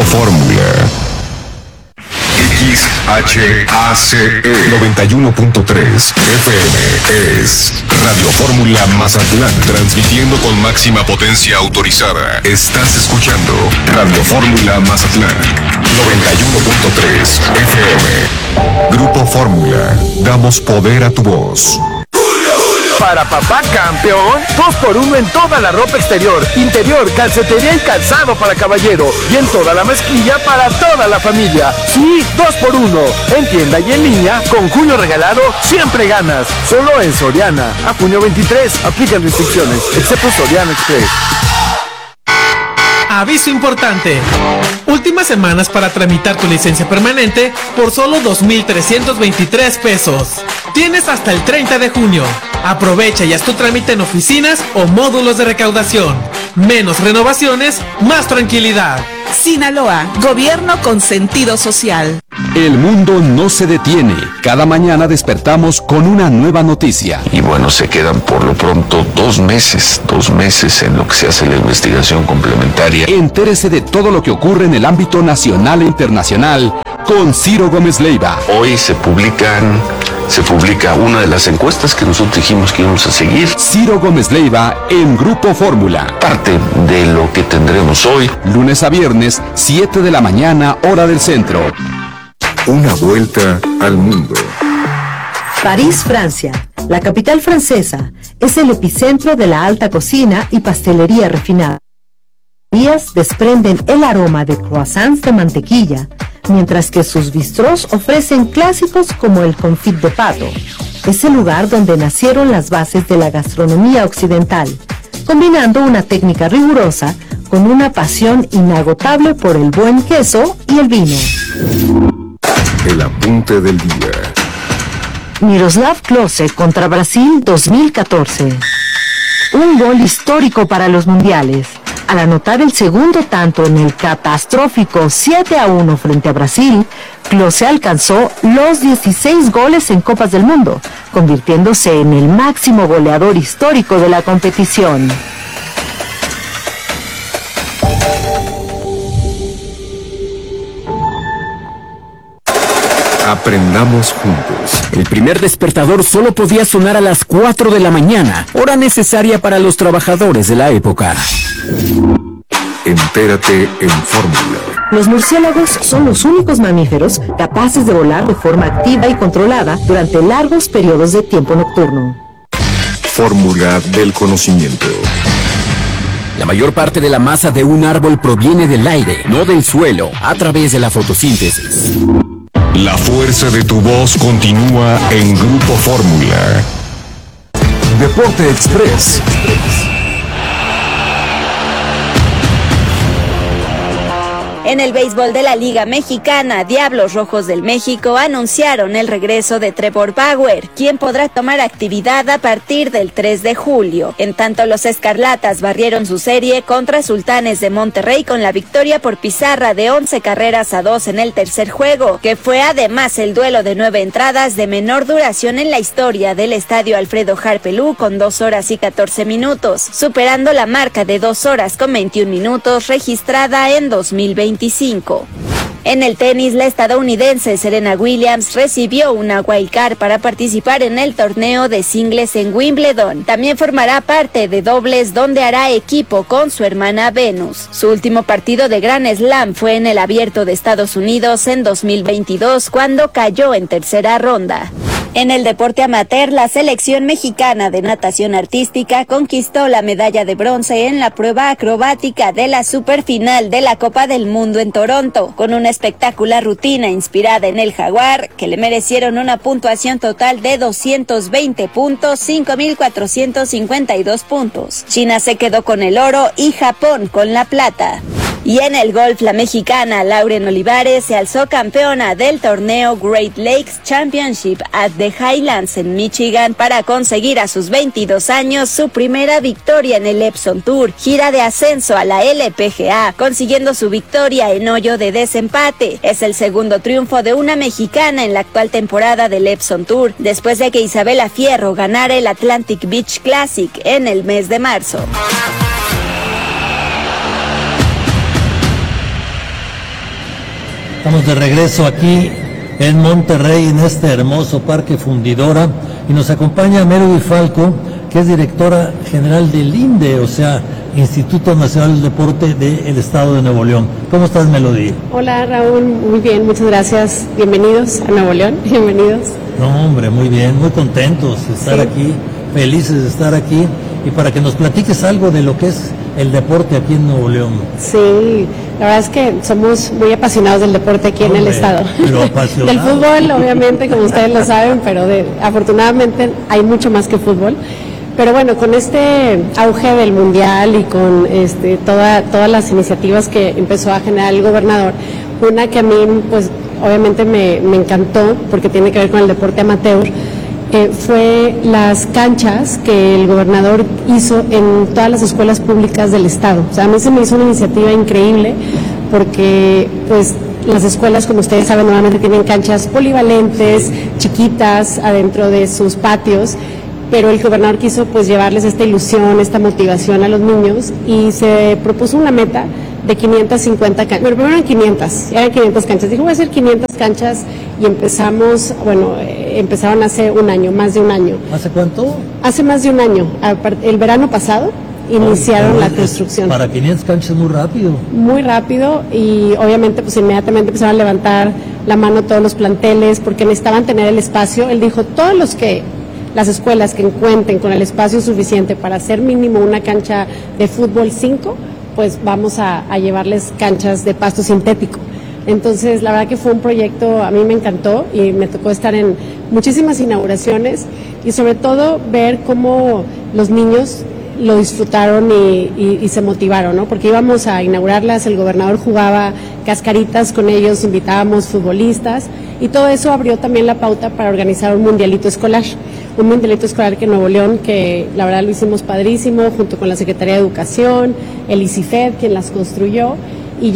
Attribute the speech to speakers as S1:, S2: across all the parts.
S1: Fórmula. XHACE 91.3 FM es Radio Fórmula Mazatlán, transmitiendo con máxima potencia autorizada. Estás escuchando Radio Fórmula Mazatlán 91.3 FM. Grupo Fórmula, damos poder a tu voz.
S2: Para papá campeón, 2x1 en toda la ropa exterior, interior, calcetería y calzado para caballero. Y en toda la mezclilla para toda la familia. Sí, 2x1. En tienda y en línea, con junio regalado, siempre ganas. Solo en Soriana. A junio 23, aplican restricciones, excepto Soriana Express.
S3: Aviso importante. Últimas semanas para tramitar tu licencia permanente por solo 2,323 pesos. Tienes hasta el 30 de junio. Aprovecha y haz tu trámite en oficinas o módulos de recaudación. Menos renovaciones, más tranquilidad.
S4: Sinaloa, gobierno con sentido social.
S5: El mundo no se detiene. Cada mañana despertamos con una nueva noticia.
S6: Y bueno, se quedan por lo pronto 2 meses en lo que se hace la investigación complementaria.
S5: Entérese de todo lo que ocurre en el ámbito nacional e internacional con Ciro Gómez Leiva.
S6: Hoy se publica una de las encuestas que nosotros dijimos que íbamos a seguir.
S5: Ciro Gómez Leiva en Grupo Fórmula.
S6: Parte de lo que tendremos hoy.
S5: Lunes a viernes, 7 de la mañana, hora del centro.
S1: Una vuelta al mundo.
S7: París, Francia. La capital francesa es el epicentro de la alta cocina y pastelería refinada. Días desprenden el aroma de croissants de mantequilla, mientras que sus bistrós ofrecen clásicos como el confit de pato. Es el lugar donde nacieron las bases de la gastronomía occidental, combinando una técnica rigurosa con una pasión inagotable por el buen queso y el vino.
S1: El apunte del día.
S7: Miroslav Klose contra Brasil 2014. Un gol histórico para los mundiales. Al anotar el segundo tanto en el catastrófico 7-1 frente a Brasil, Klose alcanzó los 16 goles en Copas del Mundo, convirtiéndose en el máximo goleador histórico de la competición.
S1: Aprendamos juntos.
S8: El primer despertador solo podía sonar a las 4 de la mañana, hora necesaria para los trabajadores de la época.
S1: Entérate en Fórmula.
S7: Los murciélagos son los únicos mamíferos capaces de volar de forma activa y controlada durante largos periodos de tiempo nocturno.
S1: Fórmula del conocimiento.
S8: La mayor parte de la masa de un árbol proviene del aire, no del suelo, a través de la fotosíntesis.
S1: La fuerza de tu voz continúa en Grupo Fórmula. Deporte Express.
S9: En el béisbol de la Liga Mexicana, Diablos Rojos del México anunciaron el regreso de Trevor Bauer, quien podrá tomar actividad a partir del 3 de julio. En tanto, los Escarlatas barrieron su serie contra Sultanes de Monterrey con la victoria por pizarra de 11-2 en el tercer juego, que fue además el duelo de 9 entradas de menor duración en la historia del estadio Alfredo Harpelú con 2 horas y 14 minutos, superando la marca de 2 horas con 21 minutos registrada en 2020. En el tenis, la estadounidense Serena Williams recibió una wildcard para participar en el torneo de singles en Wimbledon. También formará parte de dobles, donde hará equipo con su hermana Venus. Su último partido de Grand Slam fue en el Abierto de Estados Unidos en 2022, cuando cayó en tercera ronda. En el deporte amateur, la selección mexicana de natación artística conquistó la medalla de bronce en la prueba acrobática de la superfinal de la Copa del Mundo en Toronto, con una espectacular rutina inspirada en el jaguar, que le merecieron una puntuación total de 220 puntos, 5,452 puntos. China se quedó con el oro y Japón con la plata. Y en el golf, la mexicana Lauren Olivares se alzó campeona del torneo Great Lakes Championship at the Highlands en Michigan para conseguir a sus 22 años su primera victoria en el Epson Tour, gira de ascenso a la LPGA, consiguiendo su victoria en hoyo de desempate. Es el segundo triunfo de una mexicana en la actual temporada del Epson Tour, después de que Isabela Fierro ganara el Atlantic Beach Classic en el mes de marzo.
S10: Estamos de regreso aquí en Monterrey, en este hermoso Parque Fundidora, y nos acompaña Melody Falco, que es directora general del INDE, o sea, Instituto Nacional del Deporte del Estado de Nuevo León. ¿Cómo estás, Melody?
S11: Hola, Raúl, muy bien, muchas gracias. Bienvenidos a Nuevo León, bienvenidos.
S10: No, hombre, muy bien, muy contentos de estar aquí, felices de estar aquí, y para que nos platiques algo de lo que es el deporte aquí en Nuevo León.
S11: Sí, la verdad es que somos muy apasionados del deporte aquí en el estado.
S10: Pero apasionados.
S11: Del fútbol, obviamente, como ustedes lo saben, pero afortunadamente hay mucho más que fútbol. Pero bueno, con este auge del mundial y con todas las iniciativas que empezó a generar el gobernador, una que a mí, pues, obviamente me encantó, porque tiene que ver con el deporte amateur, fue las canchas que el gobernador hizo en todas las escuelas públicas del estado. O sea, a mí se me hizo una iniciativa increíble porque, pues, las escuelas, como ustedes saben, normalmente tienen canchas polivalentes, chiquitas, adentro de sus patios, pero el gobernador quiso, pues, llevarles esta ilusión, esta motivación a los niños, y se propuso una meta de 550 canchas. Pero primero eran 500 canchas. Dijo, voy a hacer 500 canchas, y empezamos, empezaron hace un año, más de un año.
S10: ¿Hace cuánto?
S11: Hace más de un año. El verano pasado iniciaron la construcción.
S10: Para 500 canchas muy rápido.
S11: Muy rápido, y obviamente pues inmediatamente empezaron a levantar la mano todos los planteles porque necesitaban tener el espacio. Él dijo, las escuelas que cuenten con el espacio suficiente para hacer mínimo una cancha de fútbol 5, pues vamos a llevarles canchas de pasto sintético. Entonces, la verdad que fue un proyecto, a mí me encantó, y me tocó estar en muchísimas inauguraciones, y sobre todo ver cómo los niños lo disfrutaron y se motivaron, ¿no? Porque íbamos a inaugurarlas, el gobernador jugaba cascaritas con ellos, invitábamos futbolistas, y todo eso abrió también la pauta para organizar un mundialito escolar. Un mundialito escolar que en Nuevo León, que la verdad lo hicimos padrísimo, junto con la Secretaría de Educación, el ICIFED, quien las construyó, y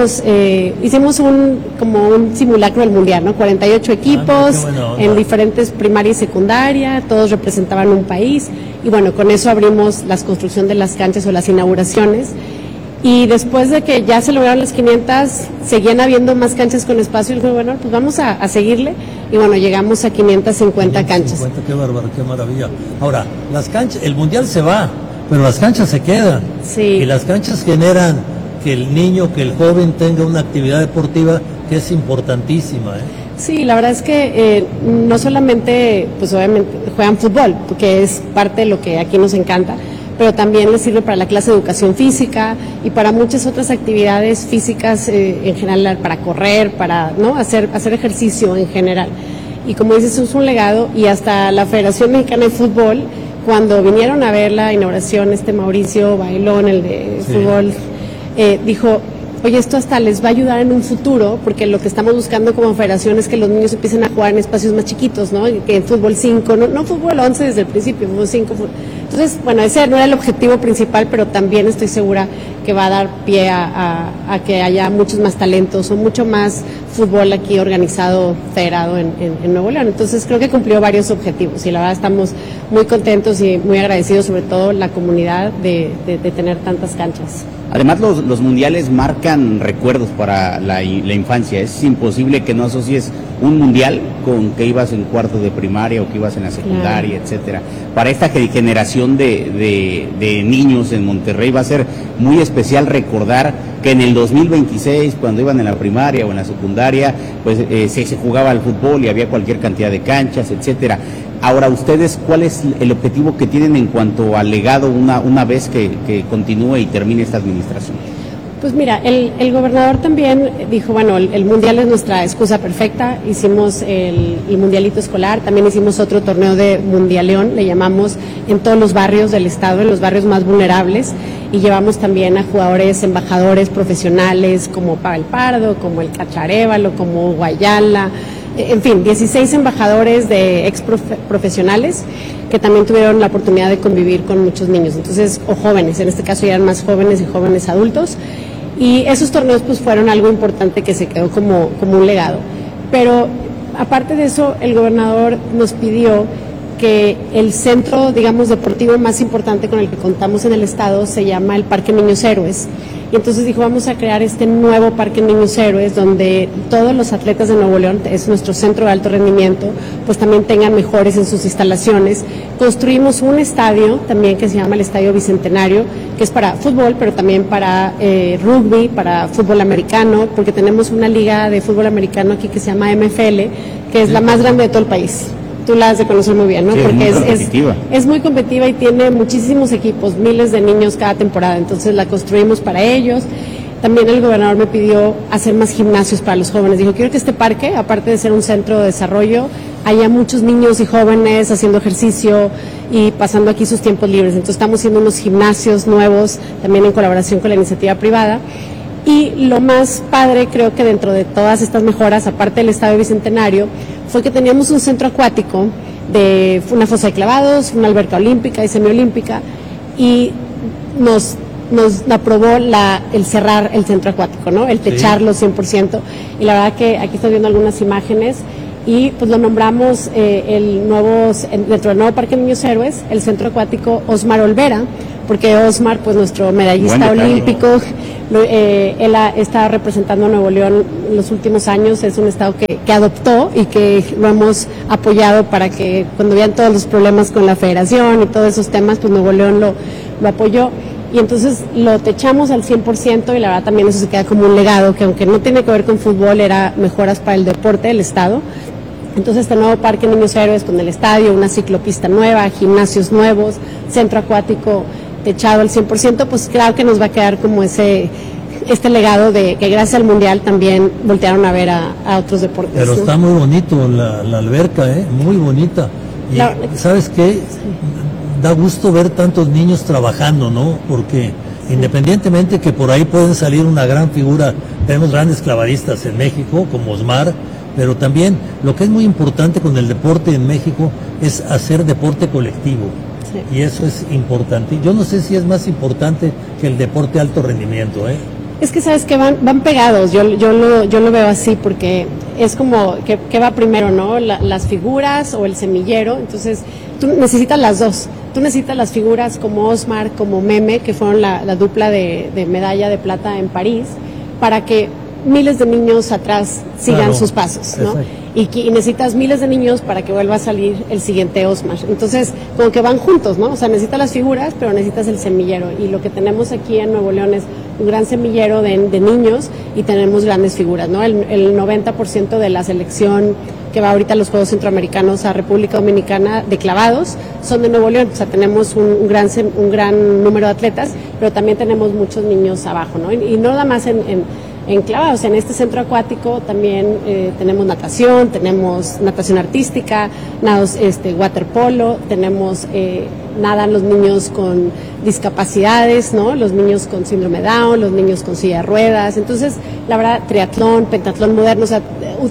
S11: hicimos un simulacro del mundial, ¿no? 48 equipos en diferentes primaria y secundaria, todos representaban un país, y bueno, con eso abrimos la construcción de las canchas o las inauguraciones. Y después de que ya se lograron las 500, seguían habiendo más canchas con espacio, y bueno, pues vamos a seguirle, y bueno, llegamos a 550 canchas.
S10: Qué bárbaro, qué maravilla. Ahora, las canchas, el mundial se va, pero las canchas se quedan.
S11: Sí.
S10: Y las canchas generan que el niño, que el joven tenga una actividad deportiva que es importantísima,
S11: Sí, la verdad es que no solamente, pues obviamente juegan fútbol, porque es parte de lo que aquí nos encanta, pero también les sirve para la clase de educación física y para muchas otras actividades físicas en general, para correr, para hacer ejercicio en general. Y como dices, es un legado, y hasta la Federación Mexicana de Fútbol, cuando vinieron a ver la inauguración, Mauricio Bailón, el de fútbol, dijo, oye, esto hasta les va a ayudar en un futuro, porque lo que estamos buscando como federación es que los niños empiecen a jugar en espacios más chiquitos, ¿no? Que en fútbol 5, no fútbol 11 desde el principio, fútbol 5. Entonces, bueno, ese no era el objetivo principal, pero también estoy segura que va a dar pie a que haya muchos más talentos o mucho más fútbol aquí organizado, federado en Nuevo León. Entonces, creo que cumplió varios objetivos, y la verdad estamos muy contentos y muy agradecidos, sobre todo la comunidad, de tener tantas canchas.
S12: Además, los mundiales marcan recuerdos para la infancia. Es imposible que no asocies un mundial con que ibas en cuarto de primaria o que ibas en la secundaria, etcétera. Para esta generación de niños en Monterrey va a ser muy especial recordar que en el 2026, cuando iban en la primaria o en la secundaria, pues se jugaba al fútbol y había cualquier cantidad de canchas, etcétera. Ahora, ustedes, ¿cuál es el objetivo que tienen en cuanto al legado una vez que continúe y termine esta administración?
S11: Pues mira, el gobernador también dijo, bueno, el mundial es nuestra excusa perfecta. Hicimos el mundialito escolar, también hicimos otro torneo de mundialeón, le llamamos, en todos los barrios del estado, en los barrios más vulnerables, y llevamos también a jugadores, embajadores profesionales como Pavel Pardo, como el Cacharévalo, como Guayala, en fin, 16 embajadores de ex profesionales que también tuvieron la oportunidad de convivir con muchos niños, entonces, o jóvenes, en este caso ya eran más jóvenes y jóvenes adultos, y esos torneos pues fueron algo importante que se quedó como un legado. Pero aparte de eso, el gobernador nos pidió que el centro, digamos, deportivo más importante con el que contamos en el estado se llama el Parque Niños Héroes, y entonces dijo, vamos a crear este nuevo Parque Niños Héroes, donde todos los atletas de Nuevo León, es nuestro centro de alto rendimiento, pues también tengan mejores en sus instalaciones. Construimos un estadio también que se llama el Estadio Bicentenario, que es para fútbol, pero también para rugby, para fútbol americano, porque tenemos una liga de fútbol americano aquí que se llama MFL, que es la más grande de todo el país. Tú la has de conocer muy bien, ¿no?
S12: Sí,
S11: porque
S12: es
S11: muy competitiva y tiene muchísimos equipos, miles de niños cada temporada, entonces la construimos para ellos. También el gobernador me pidió hacer más gimnasios para los jóvenes. Dijo, quiero que este parque, aparte de ser un centro de desarrollo, haya muchos niños y jóvenes haciendo ejercicio y pasando aquí sus tiempos libres. Entonces estamos haciendo unos gimnasios nuevos, también en colaboración con la iniciativa privada. Y lo más padre, creo que dentro de todas estas mejoras, aparte del Estadio Bicentenario, fue que teníamos un centro acuático de una fosa de clavados, una alberca olímpica y semiolímpica, y nos aprobó el cerrar el centro acuático, ¿no? El techarlo 100%, y la verdad que aquí estoy viendo algunas imágenes, y pues lo nombramos dentro del nuevo Parque Niños Héroes, el centro acuático Osmar Olvera, porque Osmar, pues nuestro medallista olímpico, él ha estado representando a Nuevo León en los últimos años, es un estado que adoptó y que lo hemos apoyado para que cuando vean todos los problemas con la federación y todos esos temas, pues Nuevo León lo apoyó. Y entonces lo techamos al 100% y la verdad también eso se queda como un legado que aunque no tiene que ver con fútbol, era mejoras para el deporte del estado. Entonces este nuevo Parque Niños Héroes con el estadio, una ciclopista nueva, gimnasios nuevos, centro acuático techado al 100%, pues claro que nos va a quedar como este legado de que gracias al Mundial también voltearon a ver a otros deportes.
S10: Pero
S11: ¿no?
S10: está muy bonito la alberca, muy bonita. Y ¿sabes qué? Da gusto ver tantos niños trabajando, ¿no? Porque independientemente que por ahí pueden salir una gran figura, tenemos grandes clavadistas en México, como Osmar, pero también lo que es muy importante con el deporte en México es hacer deporte colectivo. Sí. Y eso es importante. Yo no sé si es más importante que el deporte alto rendimiento, ¿eh?
S11: Es que sabes que van pegados, yo lo veo así porque es como que va primero, ¿no? Las figuras o el semillero, entonces tú necesitas las dos. Tú necesitas las figuras como Osmar, como Meme, que fueron la dupla de medalla de plata en París, para que miles de niños atrás sigan sus pasos, ¿no? Y necesitas miles de niños para que vuelva a salir el siguiente Osmar. Entonces, como que van juntos, ¿no? O sea, necesitas las figuras, pero necesitas el semillero. Y lo que tenemos aquí en Nuevo León es un gran semillero de niños y tenemos grandes figuras, ¿no? El 90% de la selección que va ahorita a los Juegos Centroamericanos a República Dominicana de clavados son de Nuevo León. O sea, tenemos un gran número de atletas, pero también tenemos muchos niños abajo, ¿no? Y no nada más en clavados, en este centro acuático también tenemos natación artística, waterpolo, tenemos nadan los niños con discapacidades, ¿no? Los niños con síndrome Down, los niños con silla de ruedas, entonces la verdad triatlón, pentatlón moderno, o sea,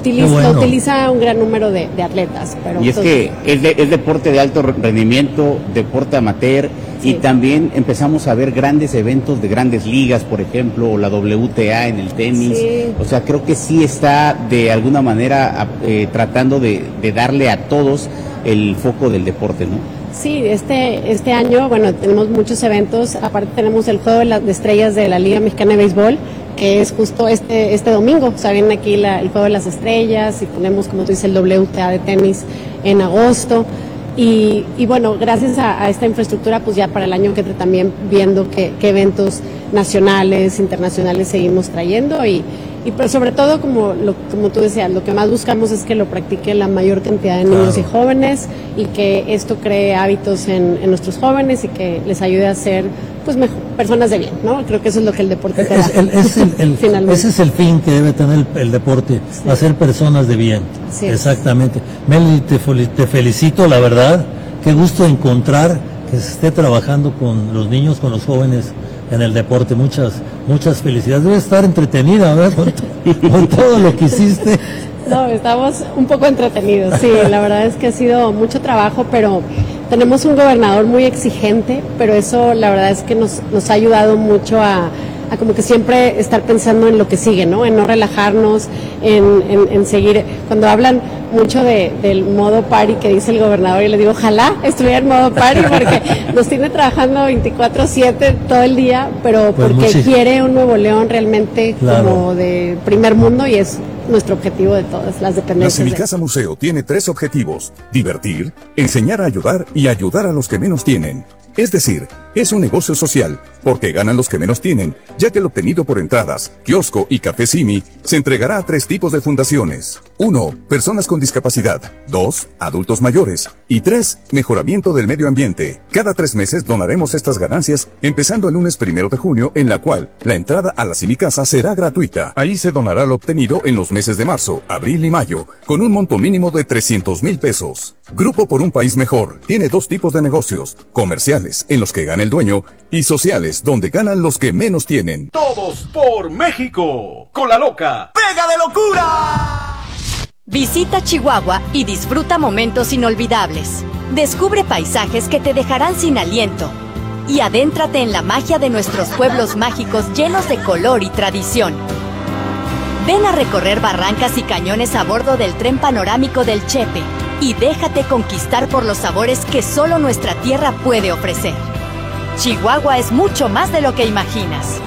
S11: utiliza un gran número de atletas. Pero
S12: y es que es deporte de alto rendimiento, deporte amateur. Sí. Y también empezamos a ver grandes eventos de grandes ligas, por ejemplo, o la WTA en el tenis. Sí. O sea, creo que sí está de alguna manera tratando de darle a todos el foco del deporte, ¿no?
S11: Sí, este año, bueno, tenemos muchos eventos. Aparte tenemos el Juego de Estrellas de la Liga Mexicana de Béisbol, que es justo este domingo. O sea, viene aquí el Juego de las Estrellas y tenemos, como tú dices, el WTA de tenis en agosto. Y bueno, gracias a esta infraestructura, pues ya para el año que entra también viendo qué eventos nacionales, internacionales seguimos trayendo y pero sobre todo, como tú decías, lo que más buscamos es que lo practiquen la mayor cantidad de niños y jóvenes y que esto cree hábitos en nuestros jóvenes y que les ayude a ser pues personas de bien, ¿no? Creo que eso es lo que el deporte te da.
S10: Ese es el fin que debe tener el deporte, sí. Hacer personas de bien. Sí. Exactamente. Melody, te felicito, la verdad. Qué gusto encontrar que se esté trabajando con los niños, con los jóvenes en el deporte. Muchas felicidades. Debe estar entretenida, ¿verdad? Con todo lo que hiciste.
S11: No, estamos un poco entretenidos, sí. La verdad es que ha sido mucho trabajo, pero tenemos un gobernador muy exigente, pero eso la verdad es que nos ha ayudado mucho a a como que siempre estar pensando en lo que sigue, ¿no? En no relajarnos, en seguir. Cuando hablan mucho del modo party que dice el gobernador, y le digo, ojalá estuviera en modo party, porque nos tiene trabajando 24/7 todo el día, pero pues porque quiere un Nuevo León realmente como de primer mundo, y es nuestro objetivo de todas las dependencias.
S1: La Civicasa Museo tiene 3 objetivos: divertir, enseñar a ayudar y ayudar a los que menos tienen. Es decir, es un negocio social, porque ganan los que menos tienen, ya que el obtenido por entradas, kiosco y café Simi se entregará a 3 tipos de fundaciones. 1. Personas con discapacidad. 2. Adultos mayores. Y 3. Mejoramiento del medio ambiente. Cada 3 meses donaremos estas ganancias, empezando el lunes 1 de junio, en la cual la entrada a la Civicasa será gratuita. Ahí se donará lo obtenido en los meses de marzo, abril y mayo, con un monto mínimo de 300,000 pesos. Grupo por un País Mejor tiene 2 tipos de negocios: comerciales, en los que gana el dueño, y sociales, donde ganan los que menos tienen.
S13: Todos por México, con la loca ¡Pega de locura!
S14: Visita Chihuahua y disfruta momentos inolvidables. Descubre paisajes que te dejarán sin aliento. Y adéntrate en la magia de nuestros pueblos mágicos llenos de color y tradición. Ven a recorrer barrancas y cañones a bordo del tren panorámico del Chepe y déjate conquistar por los sabores que solo nuestra tierra puede ofrecer. Chihuahua es mucho más de lo que imaginas.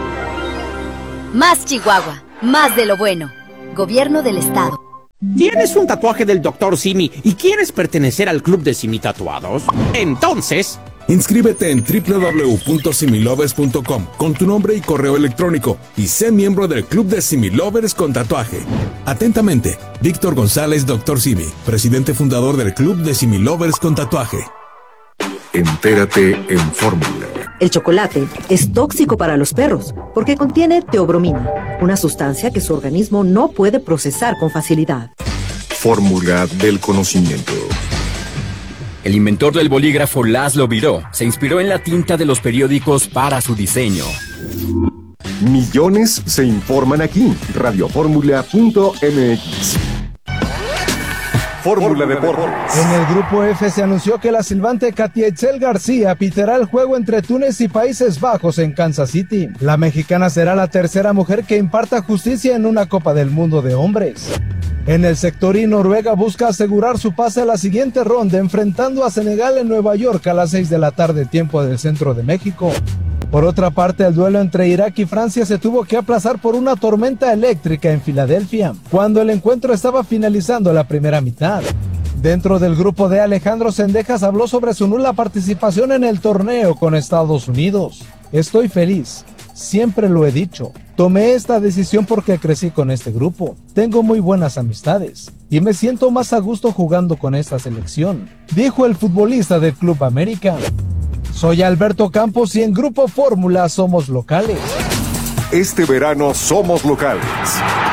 S15: Más Chihuahua, más de lo bueno. Gobierno del Estado.
S16: ¿Tienes un tatuaje del Dr. Simi y quieres pertenecer al club de Simi Tatuados? Entonces,
S17: inscríbete en www.similovers.com con tu nombre y correo electrónico y sé miembro del club de Similovers con tatuaje. Atentamente, Víctor González, Dr. Simi, presidente fundador del club de Similovers con tatuaje.
S1: Entérate en Fórmula.
S7: El chocolate es tóxico para los perros porque contiene teobromina, una sustancia que su organismo no puede procesar con facilidad.
S1: Fórmula del conocimiento.
S8: El inventor del bolígrafo Laszlo Biró se inspiró en la tinta de los periódicos para su diseño.
S1: Millones se informan aquí. Radioformula.mx. Fórmula Deportes.
S18: En el grupo F se anunció que la silbante Katia Itzel García pitará el juego entre Túnez y Países Bajos en Kansas City. La mexicana será la tercera mujer que imparta justicia en una Copa del Mundo de hombres. En el sectorí, Noruega busca asegurar su pase a la siguiente ronda, enfrentando a Senegal en Nueva York a las 6 de la tarde, tiempo del centro de México. Por otra parte, el duelo entre Irak y Francia se tuvo que aplazar por una tormenta eléctrica en Filadelfia, cuando el encuentro estaba finalizando la primera mitad. Dentro del grupo D, Alejandro Zendejas habló sobre su nula participación en el torneo con Estados Unidos. Estoy feliz, siempre lo he dicho. Tomé esta decisión porque crecí con este grupo. Tengo muy buenas amistades y me siento más a gusto jugando con esta selección, dijo el futbolista del Club América. Soy Alberto Campos y en Grupo Fórmula somos locales.
S1: Este verano somos locales.